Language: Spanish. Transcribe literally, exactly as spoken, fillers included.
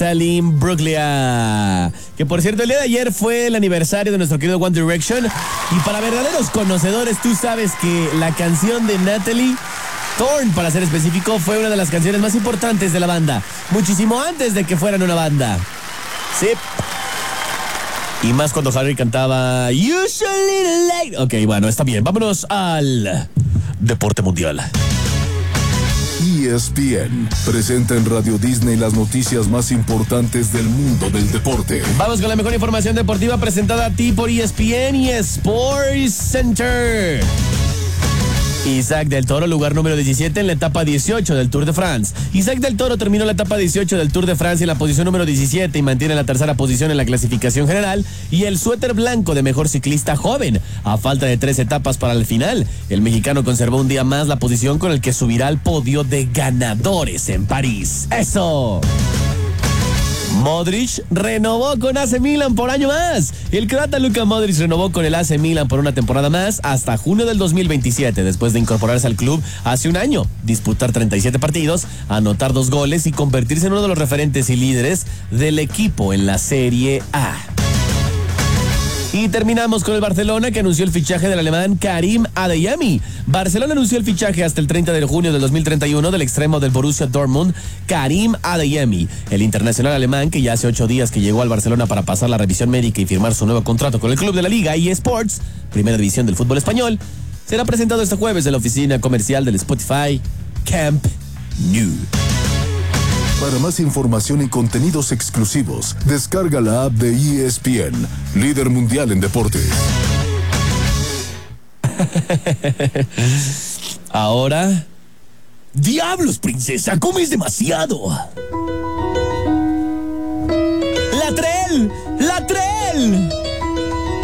Salim Bruglia, que por cierto el día de ayer fue el aniversario de nuestro querido One Direction, y para verdaderos conocedores tú sabes que la canción de Natalie, Thorn para ser específico, fue una de las canciones más importantes de la banda, muchísimo antes de que fueran una banda. Sí. Y más cuando Harry cantaba Usually Late. Ok, bueno, está bien, vámonos al deporte mundial. E S P N presenta en Radio Disney las noticias más importantes del mundo del deporte. Vamos con la mejor información deportiva presentada a ti por E S P N y Sports Center. Isaac del Toro, lugar número diecisiete en la etapa dieciocho del Tour de France. Isaac del Toro terminó la etapa dieciocho del Tour de Francia en la posición número diecisiete y mantiene la tercera posición en la clasificación general y el suéter blanco de mejor ciclista joven. A falta de tres etapas para el final, el mexicano conservó un día más la posición con el que subirá al podio de ganadores en París. ¡Eso! Modric renovó con A C Milan por año más. El croata Luka Modric renovó con el A C Milan por una temporada más hasta junio del dos mil veintisiete, después de incorporarse al club hace un año, disputar treinta y siete partidos, anotar dos goles y convertirse en uno de los referentes y líderes del equipo en la Serie A. Y terminamos con el Barcelona, que anunció el fichaje del alemán Karim Adeyemi. Barcelona anunció el fichaje hasta el treinta de junio del dos mil treinta y uno del extremo del Borussia Dortmund, Karim Adeyemi. El internacional alemán, que ya hace ocho días que llegó al Barcelona para pasar la revisión médica y firmar su nuevo contrato con el club de la Liga eSports, primera división del fútbol español, será presentado este jueves en la oficina comercial del Spotify Camp Nou. Para más información y contenidos exclusivos, descarga la app de E S P N, líder mundial en deportes. Ahora... ¡Diablos, princesa! ¡Comes demasiado! ¡Latrell! ¡Latrell!